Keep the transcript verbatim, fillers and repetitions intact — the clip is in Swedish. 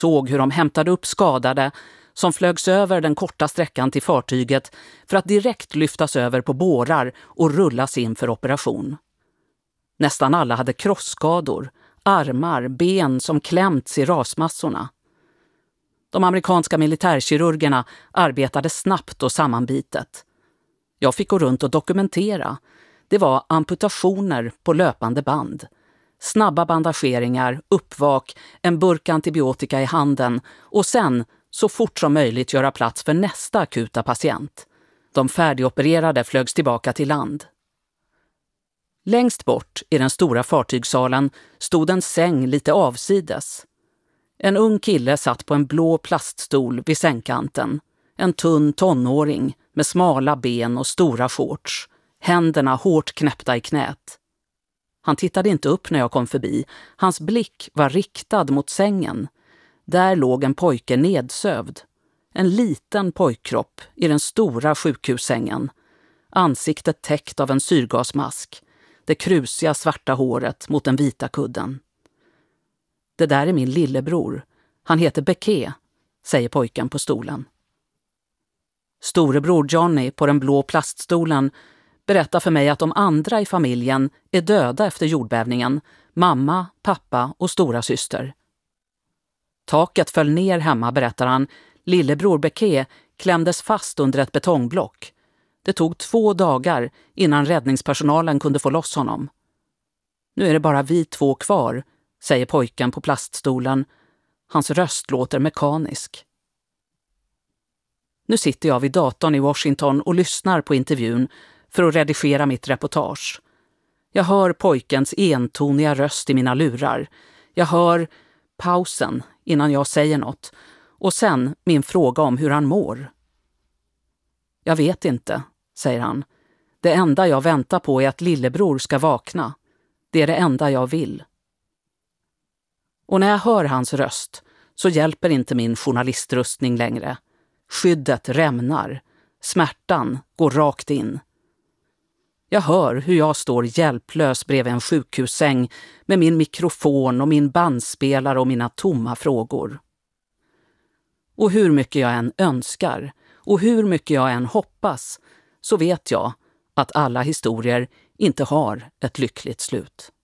såg hur de hämtade upp skadade som flögs över den korta sträckan till fartyget för att direkt lyftas över på bårar och rullas in för operation. Nästan alla hade krossskador, armar, ben som klämts i rasmassorna. De amerikanska militärkirurgerna arbetade snabbt och sammanbitet. Jag fick gå runt och dokumentera. Det var amputationer på löpande band. Snabba bandageringar, uppvak, en burk antibiotika i handen och sen så fort som möjligt göra plats för nästa akuta patient. De färdigopererade flögs tillbaka till land. Längst bort i den stora fartygssalen stod en säng lite avsides. En ung kille satt på en blå plaststol vid sängkanten. En tunn tonåring med smala ben och stora shorts. Händerna hårt knäppta i knät. Han tittade inte upp när jag kom förbi. Hans blick var riktad mot sängen. Där låg en pojke nedsövd. En liten pojkkropp i den stora sjukhussängen. Ansiktet täckt av en syrgasmask. Det krusiga svarta håret mot den vita kudden. Det där är min lillebror. Han heter Beke, säger pojken på stolen. Storebror Johnny på den blå plaststolen berättar för mig att de andra i familjen är döda efter jordbävningen. Mamma, pappa och stora syster. Taket föll ner hemma, berättar han. Lillebror Beke klämdes fast under ett betongblock. Det tog två dagar innan räddningspersonalen kunde få loss honom. Nu är det bara vi två kvar, säger pojken på plaststolen. Hans röst låter mekanisk. Nu sitter jag vid datorn i Washington och lyssnar på intervjun för att redigera mitt reportage. Jag hör pojkens entoniga röst i mina lurar. Jag hör pausen innan jag säger något. Och sen min fråga om hur han mår. Jag vet inte, säger han. Det enda jag väntar på är att lillebror ska vakna. Det är det enda jag vill. Och när jag hör hans röst så hjälper inte min journalistrustning längre. Skyddet rämnar. Smärtan går rakt in. Jag hör hur jag står hjälplös bredvid en sjukhussäng med min mikrofon och min bandspelare och mina tomma frågor. Och hur mycket jag än önskar och hur mycket jag än hoppas så vet jag att alla historier inte har ett lyckligt slut.